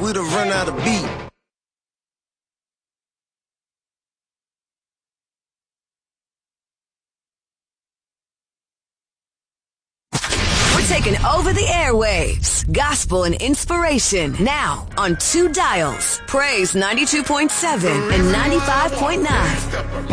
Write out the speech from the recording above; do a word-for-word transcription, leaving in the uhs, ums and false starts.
we'd have run out of beat. Taking over the airwaves. Gospel and inspiration. Now on two dials. Praise ninety-two point seven and ninety-five point nine.